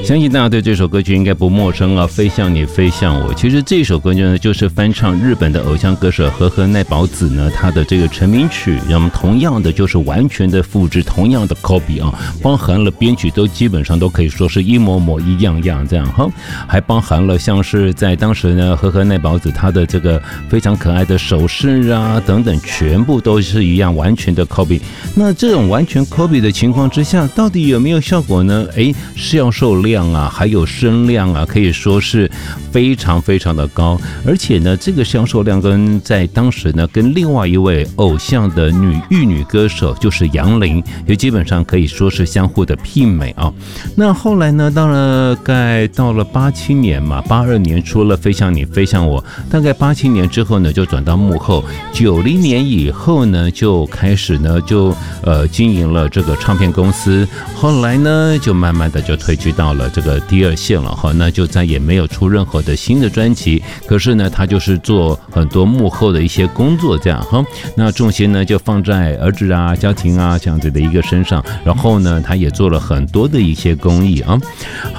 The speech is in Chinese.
相信大家对这首歌曲应该不陌生啊，飞向你，飞向我。其实这首歌呢，就是翻唱日本的偶像歌手和和奈保子呢，他的这个成名曲，那么同样的就是完全的复制，同样的 copy 啊，包含了编曲都基本上都可以说是一模模一样样这样哈，还包含了像是在当时呢，和和奈保子他的这个非常可爱的手势啊等等，全部都是一样完全的 copy。那这种完全 copy 的情况之下，到底有没有效果呢？销售量啊，还有声量啊，可以说是非常非常的高。而且呢，这个销售量跟在当时呢，跟另外一位偶像的玉女歌手就是杨林，也基本上可以说是相互的媲美啊。那后来呢，大概到了87年嘛，82年出了《飞向你，飞向我》，大概87年之后呢，就转到幕后。90年以后呢，就开始呢，就经营了这个唱片公司。后来呢，就慢慢的就退居到了这个第二线了哈，那就再也没有出任何的新的专辑。可是呢，他就是做很多幕后的一些工作这样哈。那重心呢就放在儿子啊、家庭啊这样子的一个身上，然后呢，他也做了很多的一些公益啊。